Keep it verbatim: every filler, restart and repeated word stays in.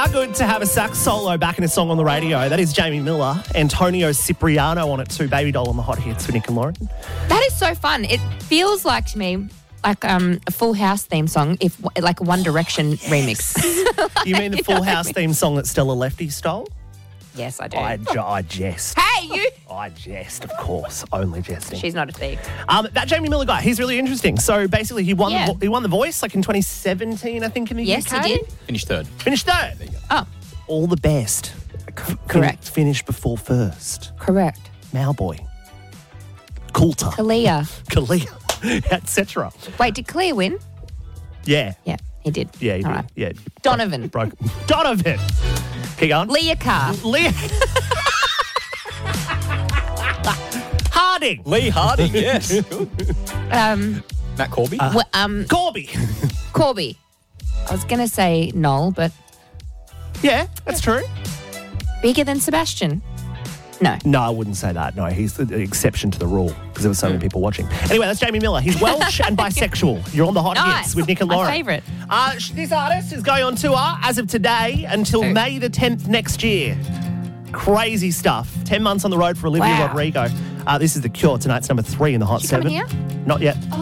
How good to have a sax solo back in a song on the radio. That is Jamie Miller. Antonio Cipriano on it too. Baby Doll on the hot hits with Nick and Lauren. That is so fun. It feels like to me like um, a Full House theme song, if like a One Direction remix. You mean the Full House theme song that Stella Lefty stole? Yes, I do. I, I jest. Hey, you. I jest, of course. Only jesting. She's not a thief. Um, that Jamie Miller guy, he's really interesting. So basically, he won. Yeah. The, he won the Voice like in twenty seventeen, I think, in the Yes, U K. he did. Finished third. Finished third. Oh, All the best. C- Correct. Finish before first. correct. Malboy. Coulter. Kalia. Kalia, et cetera. Wait, did Kalia win? Yeah. Yeah, he did. Yeah, he All did. right. Yeah. Donovan. Broke. Donovan. Keep going. Leah Carr. Leah. Harding. Lee Harding, yes. Um, Matt Corby. w- um, Corby. Corby. I was going to say Noel, but Yeah, that's true. bigger than Sebastian. No. No, I wouldn't say that. No, he's the exception to the rule because there were so many people watching. Anyway, that's Jamie Miller. He's Welsh and bisexual. You're on the hot Nice. hits with Nick and Lauren. My favourite. Uh, sh- this artist is going on tour as of today until Who? May the tenth next year. Crazy stuff. Ten months on the road for Olivia Wow. Rodrigo. Uh, this is The Cure. Tonight's number three in the Hot She Seven. coming here? Not yet.